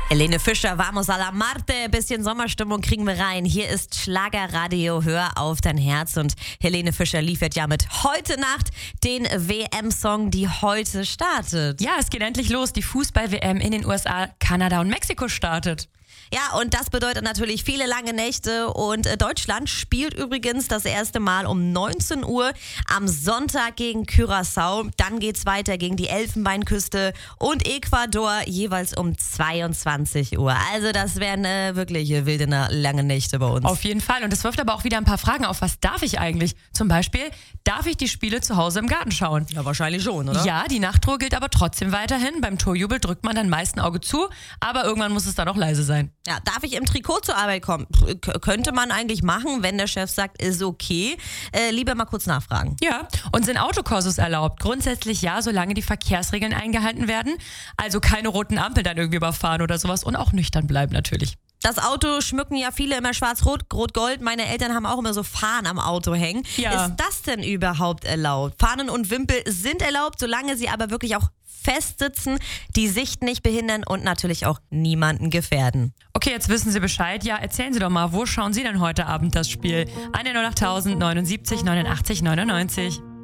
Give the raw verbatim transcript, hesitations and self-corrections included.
Helene Fischer, Vamos a la Marte, bisschen Sommerstimmung kriegen wir rein. Hier ist Schlagerradio, hör auf dein Herz. Und Helene Fischer liefert ja mit heute Nacht den W M-Song, die heute startet. Ja, es geht endlich los. Die Fußball-W M in den U S A, Kanada und Mexiko startet. Ja, und das bedeutet natürlich viele lange Nächte und äh, Deutschland spielt übrigens das erste Mal um neunzehn Uhr am Sonntag gegen Curaçao. Dann geht's weiter gegen die Elfenbeinküste und Ecuador jeweils um zweiundzwanzig Uhr. Also das wären äh, wirklich wilde lange Nächte bei uns. Auf jeden Fall. Und es wirft aber auch wieder ein paar Fragen auf. Was darf ich eigentlich? Zum Beispiel, darf ich die Spiele zu Hause im Garten schauen? Ja, wahrscheinlich schon, oder? Ja, die Nachtruhe gilt aber trotzdem weiterhin. Beim Torjubel drückt man dann meist ein Auge zu, aber irgendwann muss es dann auch leise sein. Ja, darf ich im Trikot zur Arbeit kommen? K- könnte man eigentlich machen, wenn der Chef sagt, ist okay. Äh, lieber mal kurz nachfragen. Ja, und sind Autokursus erlaubt? Grundsätzlich ja, solange die Verkehrsregeln eingehalten werden. Also keine roten Ampeln dann irgendwie überfahren oder sowas und auch nüchtern bleiben natürlich. Das Auto schmücken ja viele immer schwarz-rot, rot-gold. Meine Eltern haben auch immer so Fahnen am Auto hängen. Ja. Ist das denn überhaupt erlaubt? Fahnen und Wimpel sind erlaubt, solange sie aber wirklich auch festsitzen, die Sicht nicht behindern und natürlich auch niemanden gefährden. Okay, jetzt wissen Sie Bescheid. Ja, erzählen Sie doch mal, wo schauen Sie denn heute Abend das Spiel? eins null acht null neunundsiebzig neunundachtzig neunundneunzig.